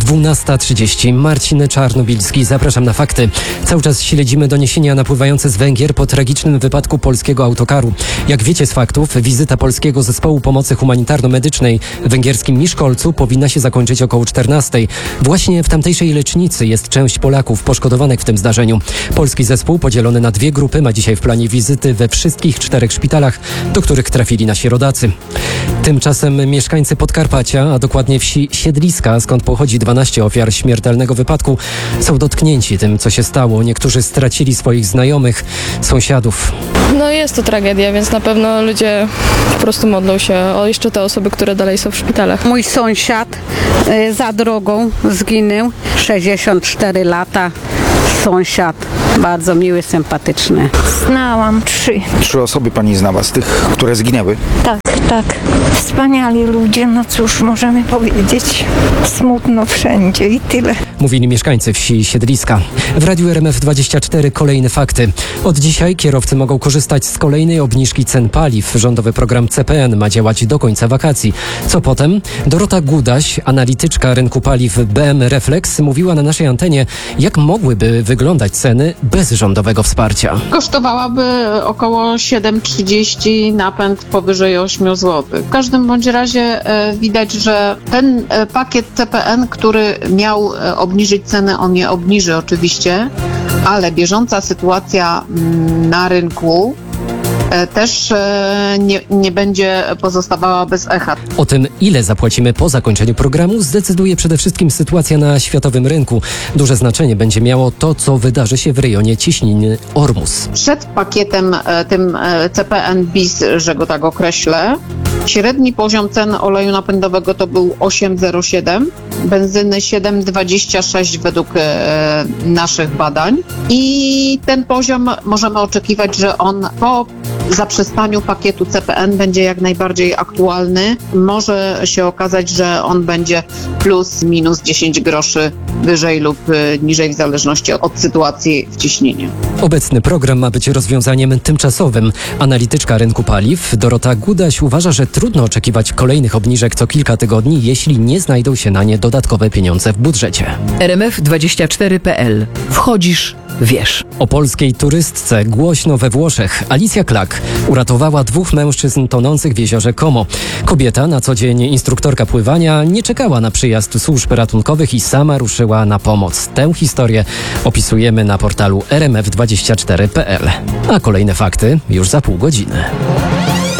12:30. Marcin Czarnobilski. Zapraszam na fakty. Cały czas śledzimy doniesienia napływające z Węgier po tragicznym wypadku polskiego autokaru. Jak wiecie z faktów, wizyta polskiego zespołu pomocy humanitarno-medycznej w węgierskim Miskolcu powinna się zakończyć około 14:00. Właśnie w tamtejszej lecznicy jest część Polaków poszkodowanych w tym zdarzeniu. Polski zespół podzielony na dwie grupy ma dzisiaj w planie wizyty we wszystkich 4 szpitalach, do których trafili nasi rodacy. Tymczasem mieszkańcy Podkarpacia, a dokładnie wsi Siedliska, skąd pochodzi 12 ofiar śmiertelnego wypadku, są dotknięci tym, co się stało. Niektórzy stracili swoich znajomych, sąsiadów. No jest to tragedia, więc na pewno ludzie po prostu modlą się o jeszcze te osoby, które dalej są w szpitalach. Mój sąsiad za drogą zginął, 64 lata. Sąsiad, bardzo miły, sympatyczny. Znałam 3. 3 osoby pani znała z tych, które zginęły? Tak. Wspaniali ludzie, no cóż możemy powiedzieć. Smutno wszędzie i tyle. Mówili mieszkańcy wsi Siedliska. W Radiu RMF24 kolejne fakty. Od dzisiaj kierowcy mogą korzystać z kolejnej obniżki cen paliw. Rządowy program CPN ma działać do końca wakacji. Co potem? Dorota Gudaś, analityczka rynku paliw BM Reflex, mówiła na naszej antenie, jak mogłyby wyglądać ceny bez rządowego wsparcia. Kosztowałaby około 7,30, napęd powyżej 8 zł. W każdym bądź razie widać, że ten pakiet CPN, który miał obniżyć ceny, on je obniży oczywiście, ale bieżąca sytuacja na rynku też nie będzie pozostawała bez echa. O tym, ile zapłacimy po zakończeniu programu, zdecyduje przede wszystkim sytuacja na światowym rynku. Duże znaczenie będzie miało to, co wydarzy się w rejonie ciśniny Ormus. Przed pakietem tym CPN bis, że go tak określę, średni poziom cen oleju napędowego to był 8,07, benzyny 7,26 według naszych badań i ten poziom możemy oczekiwać, że on po zaprzestaniu pakietu CPN będzie jak najbardziej aktualny. Może się okazać, że on będzie plus minus 10 groszy wyżej lub niżej w zależności od sytuacji w ciśnienie. Obecny program ma być rozwiązaniem tymczasowym. Analityczka rynku paliw Dorota Gudaś uważa, że trudno oczekiwać kolejnych obniżek co kilka tygodni, jeśli nie znajdą się na nie dodatkowe pieniądze w budżecie. RMF24.pl. Wchodzisz, wiesz. O polskiej turystce głośno we Włoszech. Alicja Klak uratowała 2 mężczyzn tonących w jeziorze Como. Kobieta, na co dzień instruktorka pływania, nie czekała na przyjazd służb ratunkowych i sama ruszyła na pomoc. Tę historię opisujemy na portalu rmf24.pl. A kolejne fakty już za pół godziny.